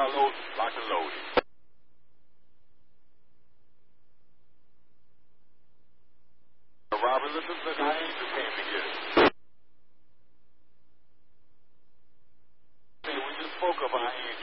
start loading. Lock and loaded. Robert, listen to the angel came to get it. Hey, we just spoke of our angel.